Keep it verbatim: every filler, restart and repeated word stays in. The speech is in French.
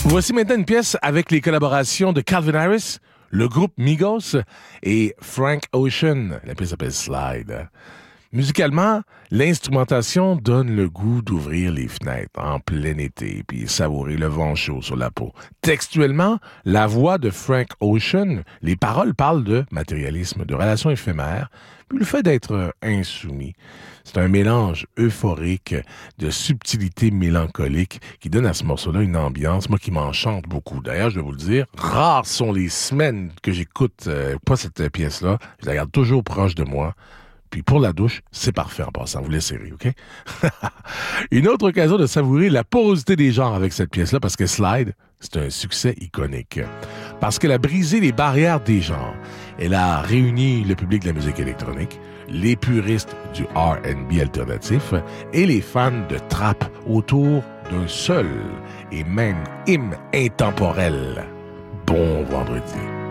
Voici maintenant une pièce avec les collaborations de Calvin Harris, le groupe Migos et Frank Ocean. La pièce s'appelle Slide. Musicalement, l'instrumentation donne le goût d'ouvrir les fenêtres en plein été puis savourer le vent chaud sur la peau. Textuellement, la voix de Frank Ocean, les paroles parlent de matérialisme, de relations éphémères, puis le fait d'être insoumis. C'est un mélange euphorique de subtilité mélancolique qui donne à ce morceau-là une ambiance, moi, qui m'enchante beaucoup. D'ailleurs, je vais vous le dire, rares sont les semaines que j'écoute euh, pas cette pièce-là. Je la garde toujours proche de moi. Puis pour la douche, c'est parfait en passant. Vous laissez rire, OK? Une autre occasion de savourer la porosité des genres avec cette pièce-là, parce que Slide, c'est un succès iconique. Parce qu'elle a brisé les barrières des genres. Elle a réuni le public de la musique électronique, les puristes du R and B alternatif et les fans de trap autour d'un seul et même hymne intemporel. Bon vendredi.